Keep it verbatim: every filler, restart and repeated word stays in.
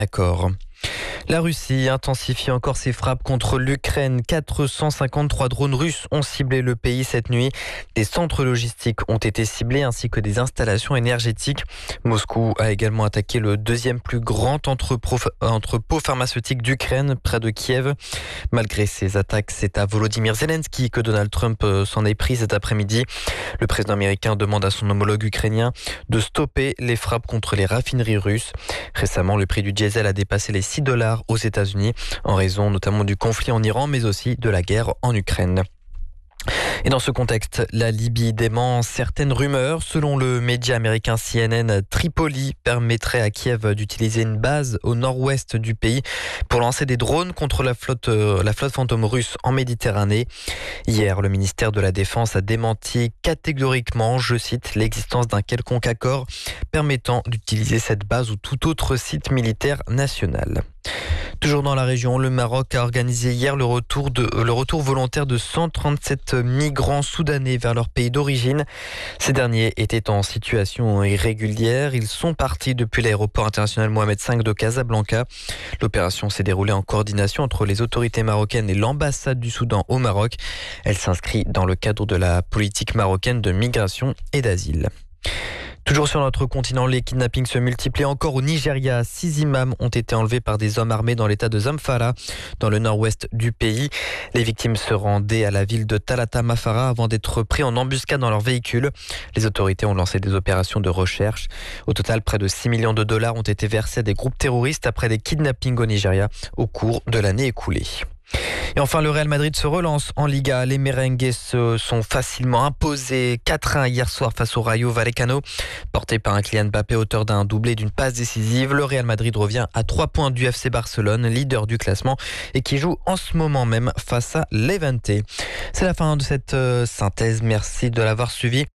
D'accord. La Russie intensifie encore ses frappes contre l'Ukraine. quatre cent cinquante-trois drones russes ont ciblé le pays cette nuit. Des centres logistiques ont été ciblés ainsi que des installations énergétiques. Moscou a également attaqué le deuxième plus grand entrepôt, entrepôt pharmaceutique d'Ukraine, près de Kiev. Malgré ces attaques, c'est à Volodymyr Zelensky que Donald Trump s'en est pris cet après-midi. Le président américain demande à son homologue ukrainien de stopper les frappes contre les raffineries russes. Récemment, le prix du diesel a dépassé les six dollars aux États-Unis en raison notamment du conflit en Iran mais aussi de la guerre en Ukraine. Et dans ce contexte, la Libye dément certaines rumeurs. Selon le média américain C N N, Tripoli permettrait à Kiev d'utiliser une base au nord-ouest du pays pour lancer des drones contre la flotte, euh, la flotte fantôme russe en Méditerranée. Hier, le ministère de la Défense a démenti catégoriquement, je cite, l'existence d'un quelconque accord permettant d'utiliser cette base ou tout autre site militaire national. Toujours dans la région, le Maroc a organisé hier le retour, de, le retour volontaire de cent trente-sept migrants soudanais vers leur pays d'origine. Ces derniers étaient en situation irrégulière. Ils sont partis depuis l'aéroport international Mohamed cinq de Casablanca. L'opération s'est déroulée en coordination entre les autorités marocaines et l'ambassade du Soudan au Maroc. Elle s'inscrit dans le cadre de la politique marocaine de migration et d'asile. Toujours sur notre continent, les kidnappings se multiplient encore au Nigeria. Six imams ont été enlevés par des hommes armés dans l'état de Zamfara, dans le nord-ouest du pays. Les victimes se rendaient à la ville de Talata Mafara avant d'être pris en embuscade dans leur véhicule. Les autorités ont lancé des opérations de recherche. Au total, près de six millions de dollars ont été versés à des groupes terroristes après des kidnappings au Nigeria au cours de l'année écoulée. Et enfin, le Real Madrid se relance en Liga. Les merengues se sont facilement imposés quatre un hier soir face au Rayo Vallecano. Porté par un Kylian Mbappé auteur d'un doublé d'une passe décisive, le Real Madrid revient à trois points du F C Barcelone, leader du classement et qui joue en ce moment même face à Levante. C'est la fin de cette synthèse. Merci de l'avoir suivi.